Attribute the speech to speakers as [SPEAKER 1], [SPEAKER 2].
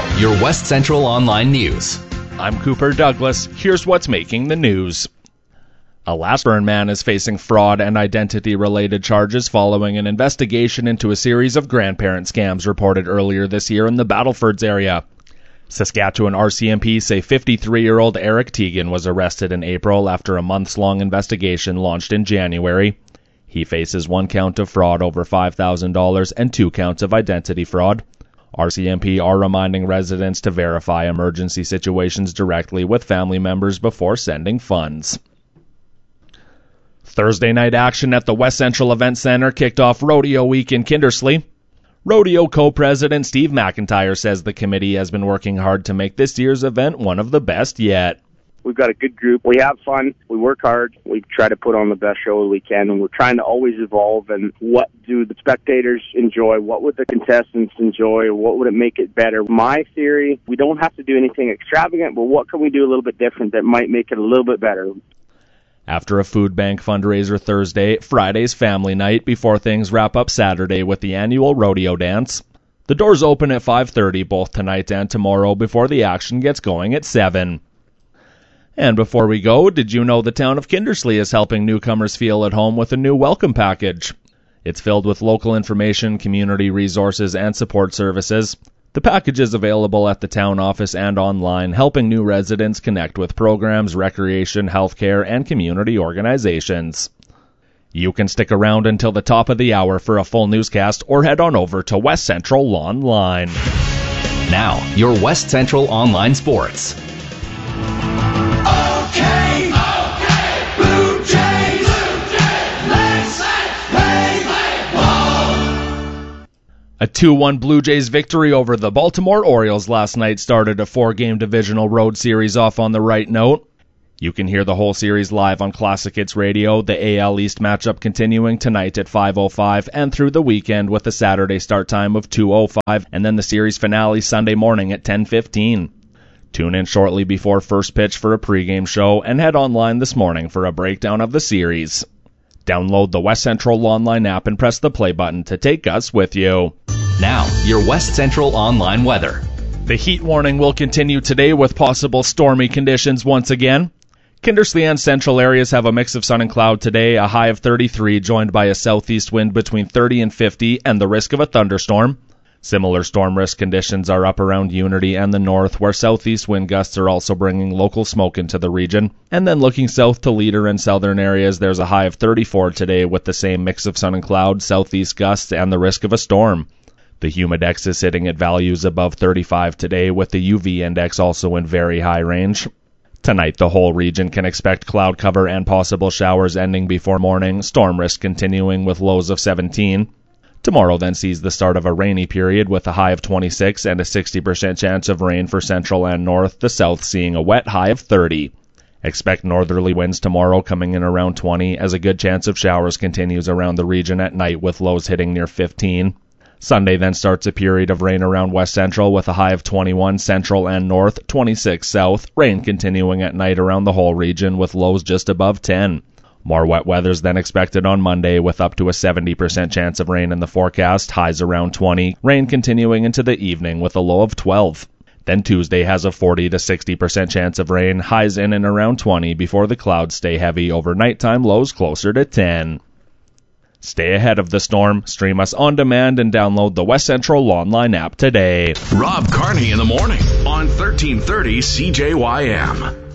[SPEAKER 1] Now, your West Central Online News.
[SPEAKER 2] I'm Cooper Douglas. Here's what's making the news. A Lashburn man is facing fraud and identity-related charges following an investigation into a series of grandparent scams reported earlier this year in the Battlefords area. Saskatchewan RCMP say 53-year-old Eric Teagan was arrested in April after a months-long investigation launched in January. He faces 1 count of fraud over $5,000 and 2 counts of identity fraud. RCMP are reminding residents to verify emergency situations directly with family members before sending funds. Thursday night action at the West Central Event Center kicked off Rodeo Week in Kindersley. Rodeo co-president Steve McIntyre says the committee has been working hard to make this year's event one of the best yet.
[SPEAKER 3] We've got a good group. We have fun. We work hard. We try to put on the best show we can, and we're trying to always evolve. And what do the spectators enjoy? What would the contestants enjoy? What would it make it better? My theory, we don't have to do anything extravagant, but what can we do a little bit different that might make it a little bit better?
[SPEAKER 2] After a food bank fundraiser Thursday, Friday's family night before things wrap up Saturday with the annual rodeo dance. The doors open at 5:30 both tonight and tomorrow before the action gets going at 7. And before we go, did you know the town of Kindersley is helping newcomers feel at home with a new welcome package? It's filled with local information, community resources, and support services. The package is available at the town office and online, helping new residents connect with programs, recreation, healthcare, and community organizations. You can stick around until the top of the hour for a full newscast or head on over to West Central Online.
[SPEAKER 1] Now, your West Central Online Sports.
[SPEAKER 4] Blue Jays, let's play ball.
[SPEAKER 2] A 2-1 Blue Jays victory over the Baltimore Orioles last night started a 4-game divisional road series off on the right note. You can hear the whole series live on Classic Hits Radio, the AL East matchup continuing tonight at 5:05 and through the weekend with a Saturday start time of 2:05 and then the series finale Sunday morning at 10:15. Tune in shortly before first pitch for a pregame show and head online this morning for a breakdown of the series. Download the West Central Online app and press the play button to take us with you.
[SPEAKER 1] Now, your West Central Online weather.
[SPEAKER 2] The heat warning will continue today with possible stormy conditions once again. Kindersley and central areas have a mix of sun and cloud today, a high of 33 joined by a southeast wind between 30 and 50 and the risk of a thunderstorm. Similar storm risk conditions are up around Unity and the north, where southeast wind gusts are also bringing local smoke into the region. And then looking south to Leader and southern areas, there's a high of 34 today with the same mix of sun and cloud, southeast gusts, and the risk of a storm. The humidex is sitting at values above 35 today, with the UV index also in very high range. Tonight, the whole region can expect cloud cover and possible showers ending before morning, storm risk continuing with lows of 17. Tomorrow then sees the start of a rainy period with a high of 26 and a 60% chance of rain for central and north, the south seeing a wet high of 30. Expect northerly winds tomorrow coming in around 20 as a good chance of showers continues around the region at night with lows hitting near 15. Sunday then starts a period of rain around west central with a high of 21 central and north, 26 south, rain continuing at night around the whole region with lows just above 10. More wet weather's then expected on Monday with up to a 70% chance of rain in the forecast, highs around 20, rain continuing into the evening with a low of 12. Then Tuesday has a 40 to 60% chance of rain, highs in and around 20 before the clouds stay heavy over nighttime, lows closer to 10. Stay ahead of the storm, stream us on demand, and download the West Central Online app today.
[SPEAKER 4] Rob Carney in the morning on 1330 CJYM.